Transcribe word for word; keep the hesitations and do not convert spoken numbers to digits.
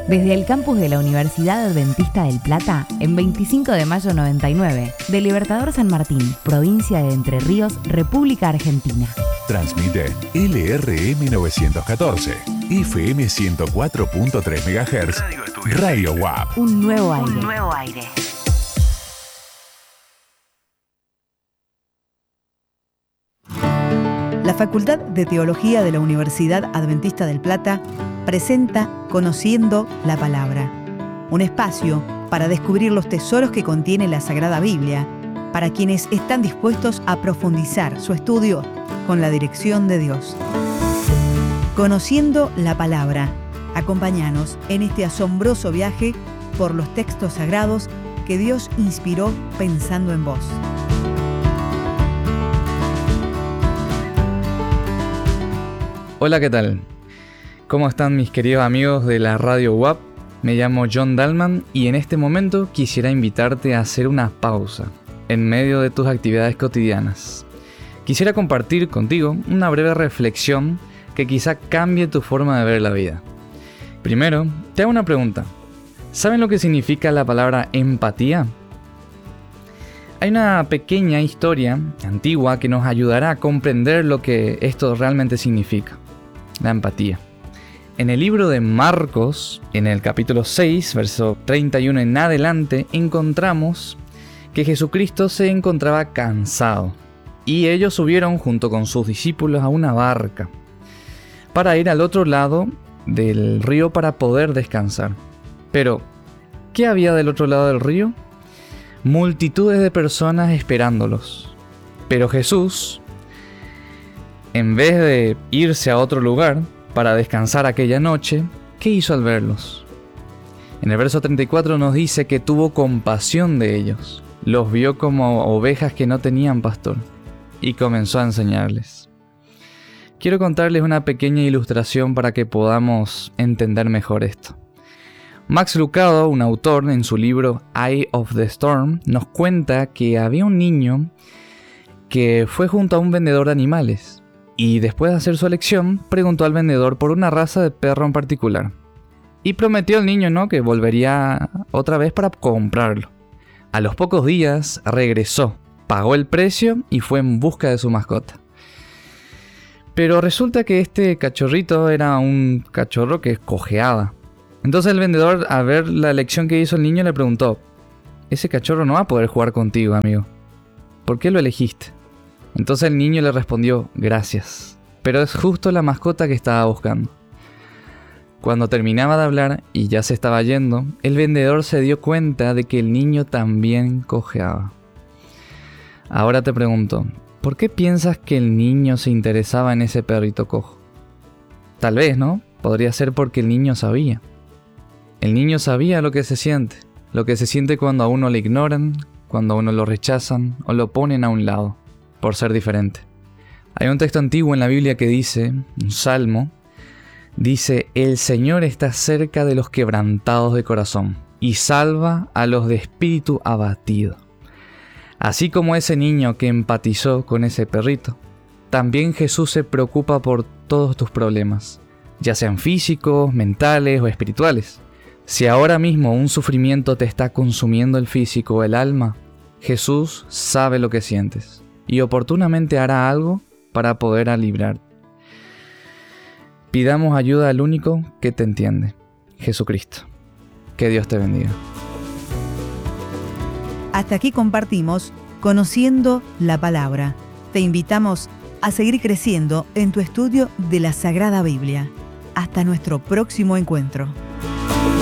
Desde el campus de la Universidad Adventista del Plata, en veinticinco de mayo noventa y nueve, de Libertador San Martín, provincia de Entre Ríos, República Argentina. Transmite L R M novecientos catorce, F M ciento cuatro punto tres megahertz, Radio U A P. Un nuevo aire. Un nuevo aire. La Facultad de Teología de la Universidad Adventista del Plata presenta Conociendo la Palabra, un espacio para descubrir los tesoros que contiene la Sagrada Biblia, para quienes están dispuestos a profundizar su estudio con la dirección de Dios. Conociendo la Palabra, acompáñanos en este asombroso viaje por los textos sagrados que Dios inspiró pensando en vos. Hola, ¿qué tal? ¿Cómo están mis queridos amigos de la Radio U A P? Me llamo John Dalman y en este momento quisiera invitarte a hacer una pausa en medio de tus actividades cotidianas. Quisiera compartir contigo una breve reflexión que quizá cambie tu forma de ver la vida. Primero, te hago una pregunta. ¿Saben lo que significa la palabra empatía? Hay una pequeña historia antigua que nos ayudará a comprender lo que esto realmente significa. La empatía. En el libro de Marcos, en el capítulo seis, verso treinta y uno en adelante, encontramos que Jesucristo se encontraba cansado y ellos subieron junto con sus discípulos a una barca para ir al otro lado del río para poder descansar. Pero, ¿qué había del otro lado del río? Multitudes de personas esperándolos. Pero Jesús, en vez de irse a otro lugar para descansar aquella noche, ¿qué hizo al verlos? En el verso treinta y cuatro nos dice que tuvo compasión de ellos. Los vio como ovejas que no tenían pastor y comenzó a enseñarles. Quiero contarles una pequeña ilustración para que podamos entender mejor esto. Max Lucado, un autor, en su libro Eye of the Storm, nos cuenta que había un niño que fue junto a un vendedor de animales y después de hacer su elección, preguntó al vendedor por una raza de perro en particular. Y prometió al niño, ¿no?, que volvería otra vez para comprarlo. A los pocos días regresó, pagó el precio y fue en busca de su mascota. Pero resulta que este cachorrito era un cachorro que cojeaba. Entonces el vendedor, al ver la elección que hizo el niño, le preguntó: ese cachorro no va a poder jugar contigo, amigo. ¿Por qué lo elegiste? Entonces el niño le respondió: gracias, pero es justo la mascota que estaba buscando. Cuando terminaba de hablar y ya se estaba yendo, el vendedor se dio cuenta de que el niño también cojeaba. Ahora te pregunto, ¿por qué piensas que el niño se interesaba en ese perrito cojo? Tal vez, ¿no? Podría ser porque el niño sabía. El niño sabía lo que se siente, lo que se siente cuando a uno le ignoran, cuando a uno lo rechazan o lo ponen a un lado, por ser diferente. Hay un texto antiguo en la Biblia que dice, un salmo, dice: el Señor está cerca de los quebrantados de corazón y salva a los de espíritu abatido. Así como ese niño que empatizó con ese perrito, también Jesús se preocupa por todos tus problemas, ya sean físicos, mentales o espirituales. Si ahora mismo un sufrimiento te está consumiendo el físico o el alma, Jesús sabe lo que sientes y oportunamente hará algo para poder alibrarte. Pidamos ayuda al único que te entiende, Jesucristo. Que Dios te bendiga. Hasta aquí compartimos Conociendo la Palabra. Te invitamos a seguir creciendo en tu estudio de la Sagrada Biblia. Hasta nuestro próximo encuentro.